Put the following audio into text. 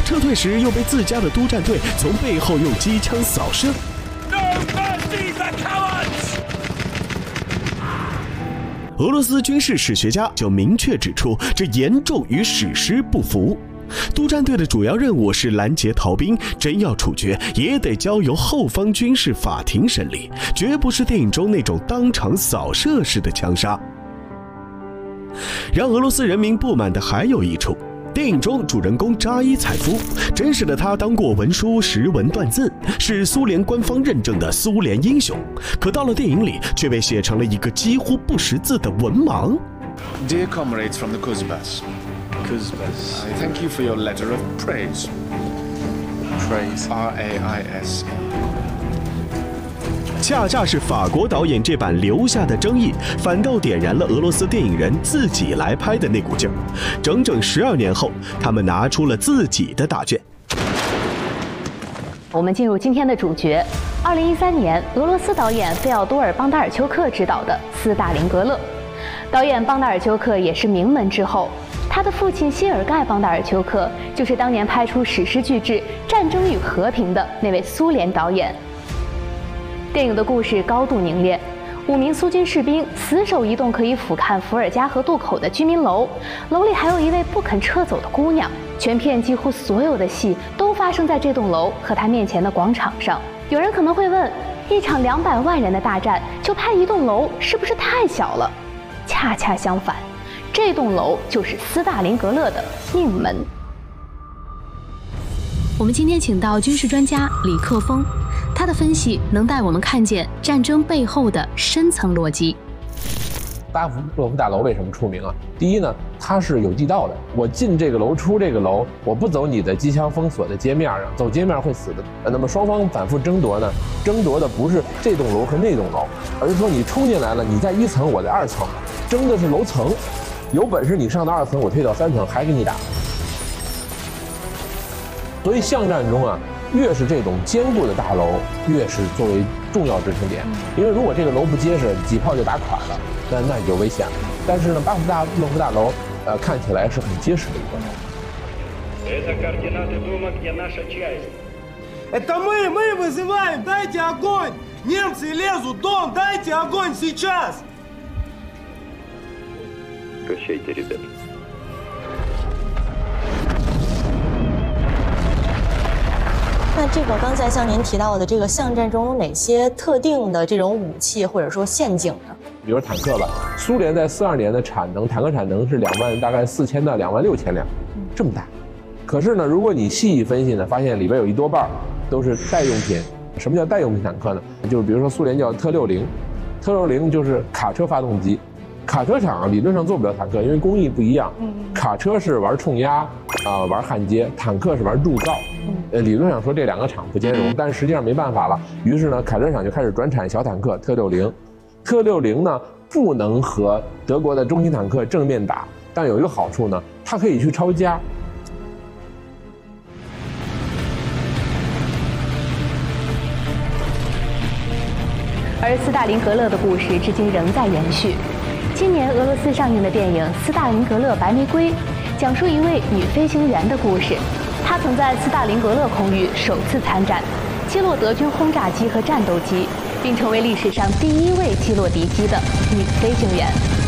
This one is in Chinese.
撤退时又被自家的督战队从背后用机枪扫射。俄罗斯军事史学家就明确指出，这严重与史实不符。督战队的主要任务是拦截逃兵，真要处决也得交由后方军事法庭审理，绝不是电影中那种当场扫射式的枪杀。让俄罗斯人民不满的还有一处，电影中主人公扎伊采夫，真实的他当过文书识文断字，是苏联官方认证的苏联英雄，可到了电影里却被写成了一个几乎不识字的文盲。 Dear comrades from the Kuzbas, I thank you for your letter of praise. Praise. R-A-I-S-E. 恰恰是法国导演这版留下的争议，反倒点燃了俄罗斯电影人自己来拍的那股劲儿。整整12年后，他们拿出了自己的大卷。 我们进入今天的主角，2013年，俄罗斯导演费奥多尔·邦达尔丘克执导的《斯大林格勒》。导演邦达尔丘克也是名门之后，他的父亲谢尔盖·邦达尔丘克就是当年拍出史诗巨制《战争与和平》的那位苏联导演。电影的故事高度凝练，5名苏军士兵死守一栋可以俯瞰伏尔加河渡口的居民楼，楼里还有一位不肯撤走的姑娘。全片几乎所有的戏都发生在这栋楼和他面前的广场上。有人可能会问，一场200万人的大战就拍一栋楼，是不是太小了？恰恰相反，这栋楼就是斯大林格勒的命门。我们今天请到军事专家李克峰，他的分析能带我们看见战争背后的深层逻辑。 巴甫洛夫大楼为什么出名啊？第一呢，它是有地道的。我进这个楼，出这个楼，我不走你的机枪封锁的街面上，走街面会死的。那么双方反复争夺呢，争夺的不是这栋楼和那栋楼，而是说你冲进来了，你在1层，我在2层，争的是楼层。有本事你上到2层，我退到3层，还给你打。所以巷战中啊，越是这种坚固的大楼，越是作为重要支撑点。因为如果这个楼不结实，几炮就打垮了，那就危险了。但是呢，巴甫洛夫大楼，看起来是很结实的一个楼。 Это мы вызываем, дайте огонь! Немцы лезут в дом, дайте огонь сейчас! Прощайте, ребята. 那这个刚才像您提到的这个巷战中有哪些特定的这种武器或者说陷阱呢？ 比如坦克吧，苏联在42年的产能，坦克产能是大概4000到26000辆，这么大。可是呢，如果你细分析呢，发现里边有一多半都是代用品。什么叫代用品坦克呢？就是比如说苏联叫特60，特60就是卡车发动机。卡车厂理论上做不了坦克，因为工艺不一样。卡车是玩冲压玩焊接，坦克是玩铸造。理论上说这2个厂不兼容，但实际上没办法了。于是呢，卡车厂就开始转产小坦克特60。特60呢不能和德国的中型坦克正面打，但有一个好处呢，它可以去抄家。 而斯大林格勒的故事至今仍在延续。今年俄罗斯上映的电影《斯大林格勒白玫瑰》，讲述一位女飞行员的故事。她曾在斯大林格勒空域首次参战，击落德军轰炸机和战斗机，并成为历史上第1位击落敌机的女飞行员。